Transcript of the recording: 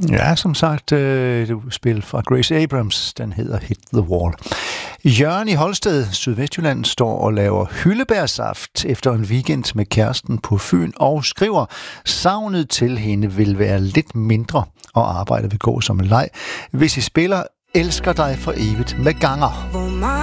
Ja, som sagt, et spil fra Grace Abrams, den hedder Hit the Wall. Jørgen i Holsted, Sydvestjylland, står og laver hyldebærsaft efter en weekend med kæresten på Fyn og skriver, savnet til hende vil være lidt mindre, og arbejdet vil gå som en leg, hvis I spiller Elsker dig for evigt med Ganger.